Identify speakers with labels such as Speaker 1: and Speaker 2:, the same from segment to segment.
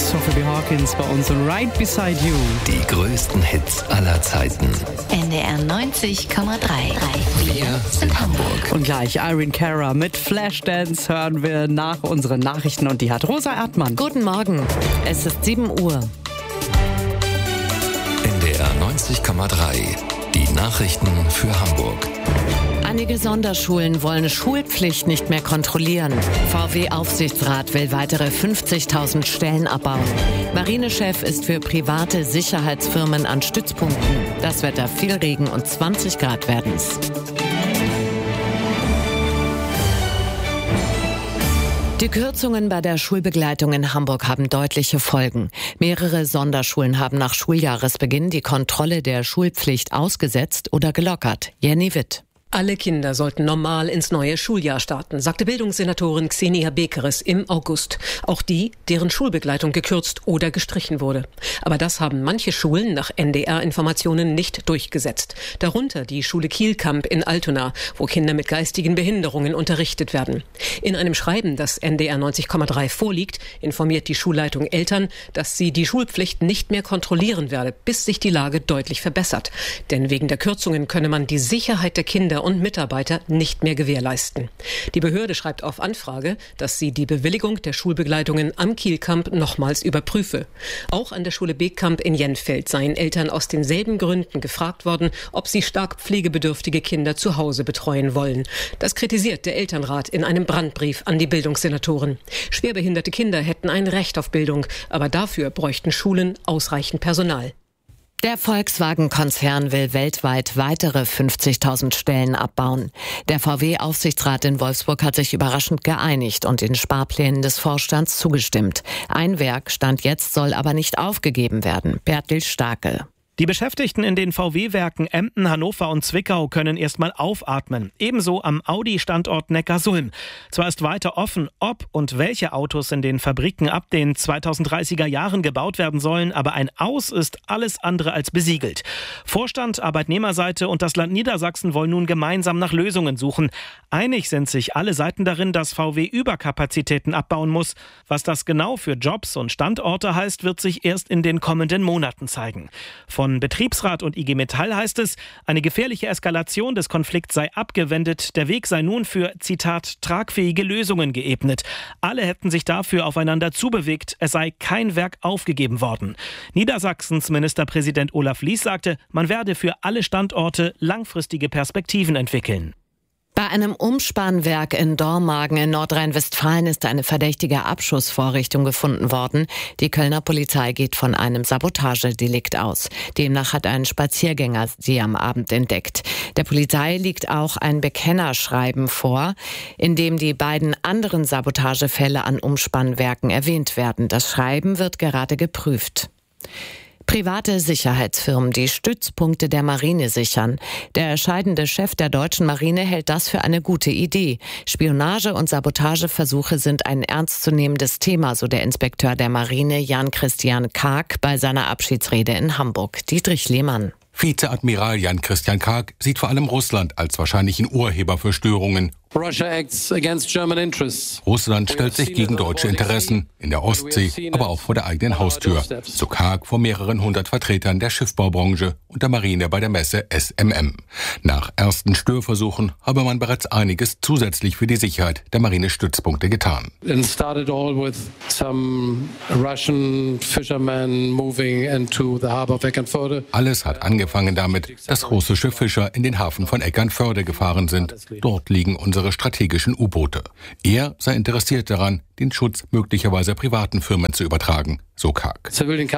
Speaker 1: Sophie Hawkins bei uns und Right Beside You.
Speaker 2: Die größten Hits aller Zeiten.
Speaker 3: NDR 90,3.
Speaker 2: Wir sind Hamburg.
Speaker 1: Und gleich Irene Cara mit Flashdance hören wir nach unseren Nachrichten und die hat Rosa Erdmann.
Speaker 4: Guten Morgen, es ist 7 Uhr.
Speaker 2: NDR 90,3. Die Nachrichten für Hamburg.
Speaker 4: Einige Sonderschulen wollen Schulpflicht nicht mehr kontrollieren. VW-Aufsichtsrat will weitere 50.000 Stellen abbauen. Marinechef ist für private Sicherheitsfirmen an Stützpunkten. Das Wetter viel Regen und 20 Grad werden's. Die Kürzungen bei der Schulbegleitung in Hamburg haben deutliche Folgen. Mehrere Sonderschulen haben nach Schuljahresbeginn die Kontrolle der Schulpflicht ausgesetzt oder gelockert. Jenny Witt.
Speaker 5: Alle Kinder sollten normal ins neue Schuljahr starten, sagte Bildungssenatorin Xenia Bekeres im August. Auch die, deren Schulbegleitung gekürzt oder gestrichen wurde. Aber das haben manche Schulen nach NDR-Informationen nicht durchgesetzt. Darunter die Schule Kielkamp in Altona, wo Kinder mit geistigen Behinderungen unterrichtet werden. In einem Schreiben, das NDR 90,3 vorliegt, informiert die Schulleitung Eltern, dass sie die Schulpflicht nicht mehr kontrollieren werde, bis sich die Lage deutlich verbessert. Denn wegen der Kürzungen könne man die Sicherheit der Kinder und Mitarbeiter nicht mehr gewährleisten. Die Behörde schreibt auf Anfrage, dass sie die Bewilligung der Schulbegleitungen am Kielkamp nochmals überprüfe. Auch an der Schule Beekamp in Jenfeld seien Eltern aus denselben Gründen gefragt worden, ob sie stark pflegebedürftige Kinder zu Hause betreuen wollen. Das kritisiert der Elternrat in einem Brandbrief an die Bildungssenatoren. Schwerbehinderte Kinder hätten ein Recht auf Bildung, aber dafür bräuchten Schulen ausreichend Personal.
Speaker 4: Der Volkswagen-Konzern will weltweit weitere 50.000 Stellen abbauen. Der VW-Aufsichtsrat in Wolfsburg hat sich überraschend geeinigt und den Sparplänen des Vorstands zugestimmt. Ein Werk, Stand jetzt, soll aber nicht aufgegeben werden. Bertil Starke.
Speaker 6: Die Beschäftigten in den VW-Werken Emden, Hannover und Zwickau können erstmal aufatmen. Ebenso am Audi-Standort Neckarsulm. Zwar ist weiter offen, ob und welche Autos in den Fabriken ab den 2030er Jahren gebaut werden sollen, aber ein Aus ist alles andere als besiegelt. Vorstand, Arbeitnehmerseite und das Land Niedersachsen wollen nun gemeinsam nach Lösungen suchen. Einig sind sich alle Seiten darin, dass VW Überkapazitäten abbauen muss. Was das genau für Jobs und Standorte heißt, wird sich erst in den kommenden Monaten zeigen. Von Betriebsrat und IG Metall heißt es, eine gefährliche Eskalation des Konflikts sei abgewendet, der Weg sei nun für, Zitat, tragfähige Lösungen geebnet. Alle hätten sich dafür aufeinander zubewegt, es sei kein Werk aufgegeben worden. Niedersachsens Ministerpräsident Olaf Lies sagte, man werde für alle Standorte langfristige Perspektiven entwickeln.
Speaker 4: Bei einem Umspannwerk in Dormagen in Nordrhein-Westfalen ist eine verdächtige Abschussvorrichtung gefunden worden. Die Kölner Polizei geht von einem Sabotagedelikt aus. Demnach hat ein Spaziergänger sie am Abend entdeckt. Der Polizei liegt auch ein Bekennerschreiben vor, in dem die beiden anderen Sabotagefälle an Umspannwerken erwähnt werden. Das Schreiben wird gerade geprüft. Private Sicherheitsfirmen, die Stützpunkte der Marine sichern. Der scheidende Chef der deutschen Marine hält das für eine gute Idee. Spionage- und Sabotageversuche sind ein ernstzunehmendes Thema, so der Inspekteur der Marine Jan-Christian Karg bei seiner Abschiedsrede in Hamburg. Dietrich Lehmann.
Speaker 7: Vizeadmiral Jan-Christian Karg sieht vor allem Russland als wahrscheinlichen Urheber für Störungen. Russland stellt sich gegen deutsche Interessen in der Ostsee, aber auch vor der eigenen Haustür. So Karg vor mehreren hundert Vertretern der Schiffbaubranche und der Marine bei der Messe SMM. Nach ersten Störversuchen habe man bereits einiges zusätzlich für die Sicherheit der Marinestützpunkte getan. Alles hat angefangen damit, dass russische Fischer in den Hafen von Eckernförde gefahren sind. Dort liegen unsere strategischen U-Boote. Er sei interessiert daran, den Schutz möglicherweise privaten Firmen zu übertragen, so Karg.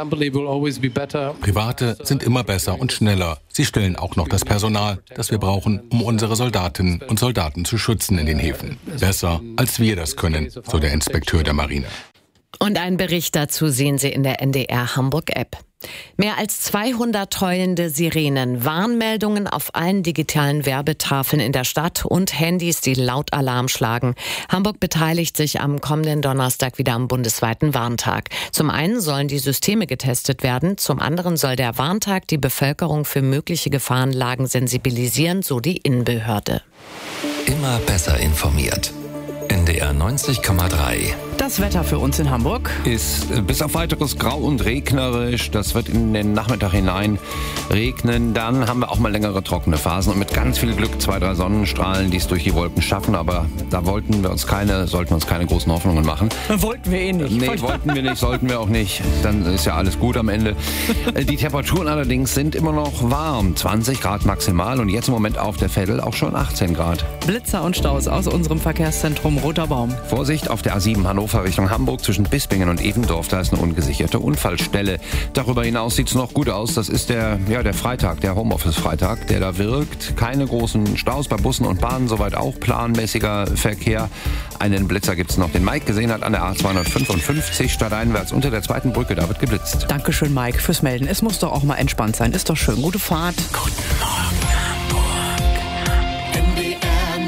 Speaker 7: Private sind immer besser und schneller. Sie stellen auch noch das Personal, das wir brauchen, um unsere Soldatinnen und Soldaten zu schützen in den Häfen. Besser, als wir das können, so der Inspekteur der Marine.
Speaker 4: Und einen Bericht dazu sehen Sie in der NDR Hamburg-App. Mehr als 200 heulende Sirenen, Warnmeldungen auf allen digitalen Werbetafeln in der Stadt und Handys, die laut Alarm schlagen. Hamburg beteiligt sich am kommenden Donnerstag wieder am bundesweiten Warntag. Zum einen sollen die Systeme getestet werden, zum anderen soll der Warntag die Bevölkerung für mögliche Gefahrenlagen sensibilisieren, so die Innenbehörde.
Speaker 2: Immer besser informiert. NDR 90,3.
Speaker 1: Das Wetter für uns in Hamburg
Speaker 8: ist bis auf weiteres grau und regnerisch. Das wird in den Nachmittag hinein regnen. Dann haben wir auch mal längere trockene Phasen und mit ganz viel Glück 2-3 Sonnenstrahlen, die es durch die Wolken schaffen. Aber da sollten wir uns keine großen Hoffnungen machen.
Speaker 1: Wollten wir eh nicht.
Speaker 8: Nee, wollten wir nicht, sollten wir auch nicht. Dann ist ja alles gut am Ende. Die Temperaturen allerdings sind immer noch warm. 20 Grad maximal und jetzt im Moment auf der Veddel auch schon 18 Grad.
Speaker 1: Blitzer und Staus aus unserem Verkehrszentrum Roter Baum.
Speaker 8: Vorsicht auf der A7 Hannover Richtung Hamburg zwischen Bispingen und Evendorf. Da ist eine ungesicherte Unfallstelle. Darüber hinaus sieht es noch gut aus. Das ist der Freitag, der Homeoffice-Freitag, der da wirkt. Keine großen Staus bei Bussen und Bahnen, soweit auch planmäßiger Verkehr. Einen Blitzer gibt es noch, den Mike gesehen hat an der A255 stadteinwärts unter der zweiten Brücke. Da wird geblitzt.
Speaker 1: Dankeschön, Mike, fürs Melden. Es muss doch auch mal entspannt sein. Ist doch schön. Gute Fahrt.
Speaker 2: Guten Morgen, Hamburg. NDR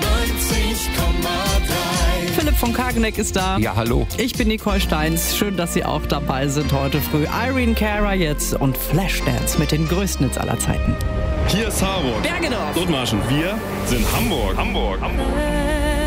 Speaker 2: 90,3.
Speaker 1: Philipp von Kageneck ist da.
Speaker 8: Ja, hallo.
Speaker 1: Ich bin Nicole Steins. Schön, dass Sie auch dabei sind heute früh. Irene Cara jetzt und Flashdance mit den größten Hits aller Zeiten.
Speaker 9: Hier ist Harburg.
Speaker 1: Bergedorf.
Speaker 9: Dotmarschen. Wir sind Hamburg. Hamburg.